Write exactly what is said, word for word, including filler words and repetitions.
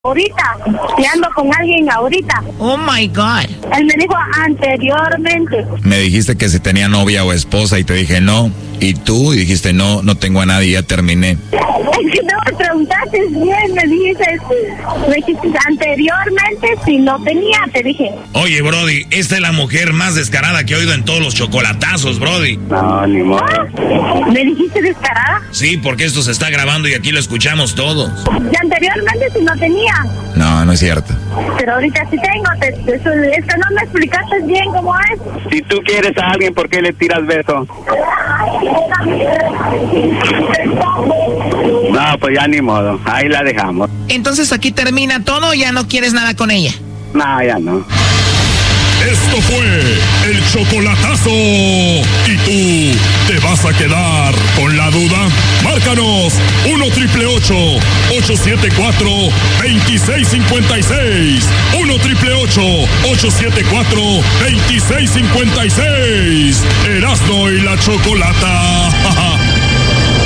ahorita, y ando con alguien ahorita. Oh my God. Él me dijo anteriormente. Me dijiste que si tenía novia o esposa y te dije no. Y tú y dijiste no, no tengo a nadie, ya terminé. Es que no me preguntaste bien, me dijiste, me dijiste anteriormente si no tenía, te dije. Oye, Brody, esta es la mujer más descarada que he oído en todos los chocolatazos, Brody. No, ni modo. ¿Me dijiste descarada? Sí, porque esto se está grabando y aquí lo escuchamos todos. Y anteriormente si no tenía. No, no es cierto. Pero ahorita sí tengo, te, eso, es que no me explicaste bien cómo es. Si tú quieres a alguien, ¿por qué le tiras beso? No, pues ya ni modo, ahí la dejamos. Entonces aquí termina todo, ¿o ya no quieres nada con ella? No, ya no. Esto fue el chocolatazo. ¿Y tú te vas a quedar con la duda? Márcanos uno triple ocho, ocho siete cuatro, dos seis cinco seis. uno triple ocho, ocho siete cuatro, dos seis cinco seis. Erasmo y la Chocolata.